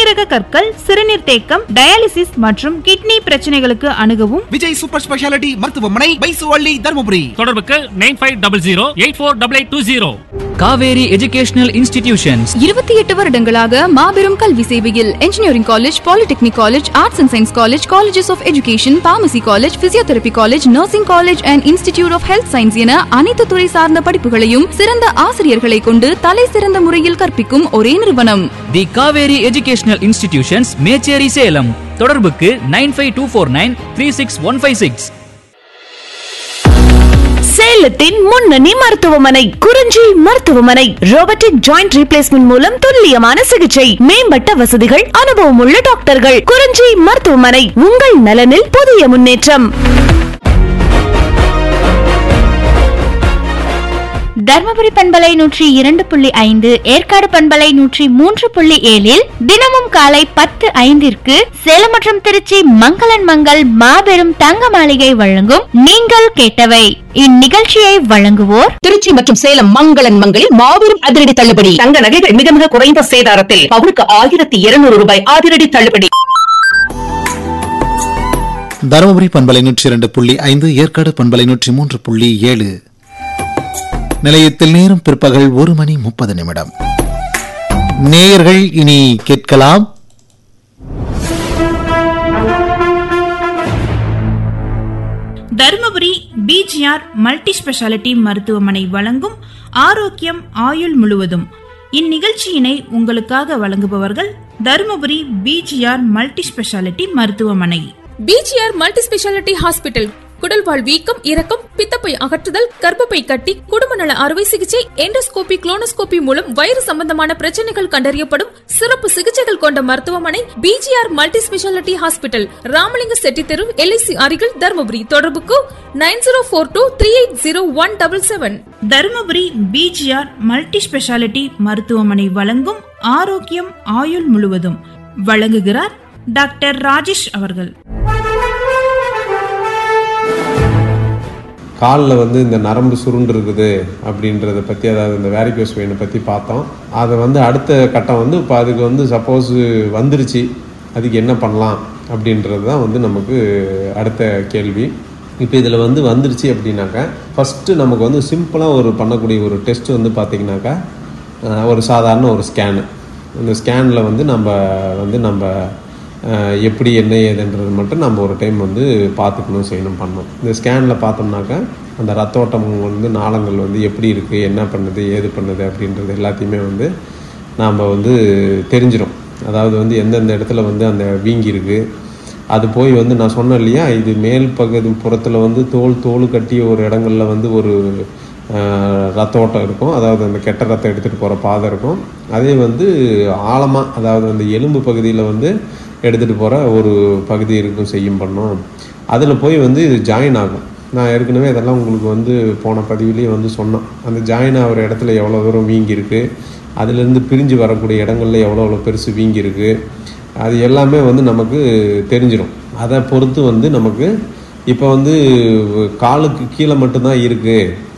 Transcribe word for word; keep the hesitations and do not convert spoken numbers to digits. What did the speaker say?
சிறுநீரக கற்கள், சிறுநீர் தேக்கம், டயாலிசிஸ் மற்றும் கிட்னி பிரச்சனைகளுக்கு அணுகவும் விஜய் சூப்பர் ஸ்பெஷாலிட்டி மருத்துவமனை, பைசுவள்ளி, தர்மபுரி. தொடர்புக்கு nine five double zero eight four double eight two zero. Kaveri educational institutions இருபத்தி எட்டு வருடங்களாக மாபெரும் கல்வி சேவையில் engineering college, polytechnic college, arts and science college, colleges of education, pharmacy college, physiotherapy college, nursing college and institute of health science என அனைத்து துறை சார்ந்த படிப்புகளையும் சிறந்த ஆசிரியர்களை கொண்டு தலை சிறந்த முறையில் கற்பிக்கும் ஒரே நிறுவனம் தி காவேரி எஜுகேஷனல் இன்ஸ்டிடியூஷன்ஸ், மேச்சேரி, சேலம். தொடர்புக்கு nine five two four nine three six one five six. சேலத்தின் முன்னணி மருத்துவமனை குறிஞ்சி மருத்துவமனை. ரோபோட்டிக் ஜாயிண்ட் ரீப்ளேஸ்மெண்ட் மூலம் துல்லியமான சிகிச்சை, மேம்பட்ட வசதிகள், அனுபவம் உள்ள டாக்டர்கள். குறிஞ்சி மருத்துவமனை, உங்கள் நலனில் புதிய முன்னேற்றம். தர்மபுரி பண்பலை நூற்றி இரண்டு புள்ளி ஐந்து, ஏற்காடு பண்பலை நூற்றி மூன்று புள்ளி ஏழில் தினமும் காலை பத்து ஐந்திற்கு சேலம் மற்றும் திருச்சி மங்களன் மங்கள் மாபெரும் தங்க மாளிகை வழங்கும் நீங்கள் கேட்டவை. இந்நிகழ்ச்சியை வழங்குவோர் திருச்சி மற்றும் சேலம் மங்களன் மங்களில் மாபெரும் அதிரடி தள்ளுபடி. தங்க நகைகள் மிக மிக குறைந்த சேதாரத்தில் பவுனுக்கு ஆயிரத்தி இருநூறு ரூபாய் அதிரடி தள்ளுபடி. தருமபுரி பண்பலை நூற்றி இரண்டு புள்ளி ஐந்து, ஏற்காடு பண்பலை நூற்றி மூன்று புள்ளி ஏழு. நிலையத்தில் நேரம் பிற்பகல் ஒரு மணி முப்பது நிமிடம். நேயர்கள் இனி கேட்கலாம் தர்மபுரி பிஜிஆர் மல்டி ஸ்பெஷாலிட்டி மருத்துவமனை வழங்கும் ஆரோக்கியம் ஆயுள் முழுவதும். இந்நிகழ்ச்சியினை உங்களுக்காக வழங்குபவர்கள் தர்மபுரி பிஜிஆர் மல்டி ஸ்பெஷாலிட்டி மருத்துவமனை. பிஜிஆர் மல்டி ஸ்பெஷாலிட்டி ஹாஸ்பிட்டல் குடல்வால் வீக்கம், இரக்கம், பித்தப்பை அகற்றுதல், கர்ப்பப்பை கட்டி, குடும்ப நல அறுவை சிகிச்சை, எண்டோஸ்கோபி, குளோனோஸ்கோபி மூலம் வயிறு சம்பந்தமான பிரச்சனைகள் கண்டறியப்படும் சிறப்பு சிகிச்சைகள் கொண்ட மருத்துவமனை PGR multi speciality hospital, Ramalinga Shetty தெரு, எல்ஐசி அருகில், தர்மபுரி. தொடர்புக்கு nine zero four two three eight zero one double seven. Dharmapuri PGR multi speciality மருத்துவமனை வழங்கும் ஆரோக்கியம் ஆயுள் முழுவதும். வழங்குகிறார் டாக்டர் ராஜேஷ் அவர்கள். காலில் வந்து இந்த நரம்பு சுருண்டு இருக்குது அப்படின்றத பற்றி, அதாவது இந்த வேரிகோஸ் வெயினை பற்றி பார்த்தோம். அதை வந்து அடுத்த கட்டம் வந்து இப்போ அதுக்கு வந்து சப்போஸ் வந்துருச்சு, அதுக்கு என்ன பண்ணலாம் அப்படின்றது தான் வந்து நமக்கு அடுத்த கேள்வி. இப்போ இதில் வந்து வந்துருச்சு அப்படின்னாக்கா ஃபஸ்ட்டு நமக்கு வந்து சிம்பிளாக ஒரு பண்ணக்கூடிய ஒரு டெஸ்ட்டு வந்து பார்த்திங்கனாக்கா ஒரு சாதாரண ஒரு ஸ்கேனு. அந்த ஸ்கேனில் வந்து நம்ம வந்து நம்ம எப்படி என்ன ஏதுன்றது மட்டும் நம்ம ஒரு டைம் வந்து பார்த்துக்கணும், செய்யணும், பண்ணணும். இந்த ஸ்கேனில் பார்த்தோம்னாக்கா அந்த ரத்த ஓட்டம் வந்து நாளங்கள் வந்து எப்படி இருக்குது, என்ன பண்ணுது, ஏது பண்ணுது அப்படின்றது எல்லாத்தையுமே வந்து நாம் வந்து தெரிஞ்சிடும். அதாவது வந்து எந்தெந்த இடத்துல வந்து அந்த வீங்கி இருக்குது, அது போய் வந்து நான் சொன்னேன் இல்லையா, இது மேல் பகுதி புறத்தில் வந்து தோல் தோல் கட்டிய ஒரு இடங்களில் வந்து ஒரு ரத்த ஓட்டம் இருக்கும், அதாவது அந்த கெட்ட ரத்தம் எடுத்துகிட்டு போகிற பாதை இருக்கும். அதே வந்து ஆழமாக, அதாவது அந்த எலும்பு பகுதியில் வந்து எடுத்துகிட்டு போகிற ஒரு பகுதி இருக்கும், செய்யும் பண்ணோம். அதில் போய் வந்து இது ஜாயின் ஆகும். நான் ஏற்கனவே இதெல்லாம் உங்களுக்கு வந்து போன பதிவுலேயே வந்து சொன்னேன். அந்த ஜாயின் ஆகிற இடத்துல எவ்வளோ தூரம் வீங்கி இருக்குது, அதுலேருந்து பிரிஞ்சு வரக்கூடிய இடங்களில் எவ்வளோ எவ்வளோ பெருசு வீங்கி இருக்குது, அது எல்லாமே வந்து நமக்கு தெரிஞ்சிடும். அதை பொறுத்து வந்து நமக்கு இப்போ வந்து காலுக்கு கீழே மட்டும்தான் இருக்குது